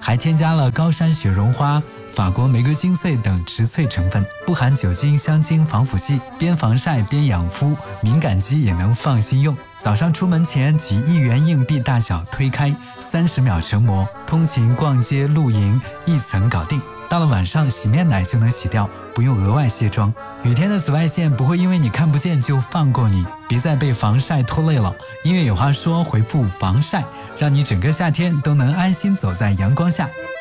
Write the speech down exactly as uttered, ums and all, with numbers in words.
还添加了高山雪绒花、法国玫瑰金穗等植萃成分，不含酒精、香精、防腐剂，边防晒边养肤，敏感肌也能放心用。早上出门前挤一元硬币大小推开，三十秒成膜，通勤、逛街、露营一层搞定。到了晚上，洗面奶就能洗掉，不用额外卸妆。雨天的紫外线不会因为你看不见就放过你，别再被防晒拖累了。音乐有话说，回复防晒，让你整个夏天都能安心走在阳光下。